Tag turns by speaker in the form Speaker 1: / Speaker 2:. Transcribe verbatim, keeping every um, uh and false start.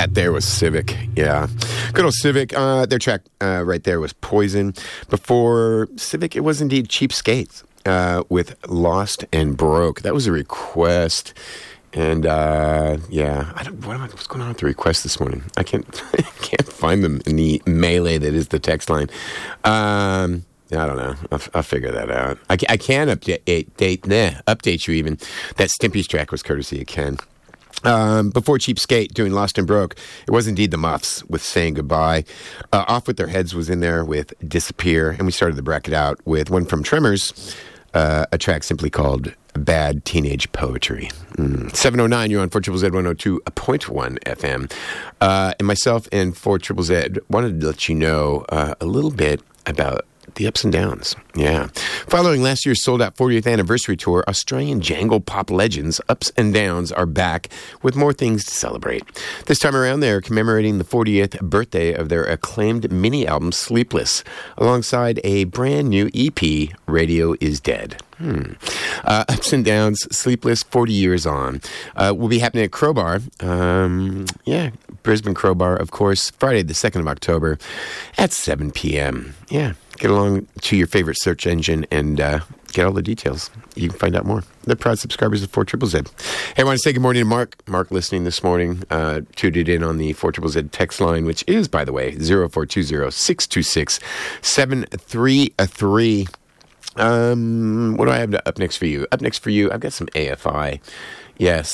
Speaker 1: That there was Civic, yeah. Good old Civic. Uh, their track uh, right there was Poison. Before Civic, it was indeed Cheapskates uh, with Lost and Broke. That was a request. And, uh, yeah, I don't, what am I, what's going on with the request this morning? I can't, I can't find them in the melee that is the text line. Um... I don't know. I'll, I'll figure that out. I, I can update, date, nah, update you even. That Stimpy's track was courtesy of Ken. Um, before Cheapskate doing Lost and Broke, it was indeed the Muffs with Saying Goodbye. Uh, Off With Their Heads was in there with Disappear. And we started the bracket out with one from Tremors, uh, a track simply called Bad Teenage Poetry. Mm. seven oh nine, you're on four Z Z Z one oh two point one F M. Uh, and myself and four Z Z Z wanted to let you know uh, a little bit about the ups and downs, yeah. Following last year's sold-out fortieth anniversary tour, Australian jangle pop legends Ups and Downs are back with more things to celebrate. This time around, they're commemorating the fortieth birthday of their acclaimed mini-album Sleepless, alongside a brand new E P, Radio Is Dead. Hmm. Uh, Ups and Downs, Sleepless, forty years on. Uh, will be happening at Crowbar. Um, yeah, Brisbane Crowbar, of course, Friday the second of October at seven p.m. Yeah, get along to your favorite search engine and uh, get all the details. You can find out more. They're proud subscribers of four Z Z Z. Hey, I want to say good morning to Mark. Mark listening this morning, uh, tuned it in on the four Z Z Z text line, which is, by the way, zero four two zero, six two six, seven three three. Um, what do I have up next for you? Up next for you, I've got some A F I. Yes.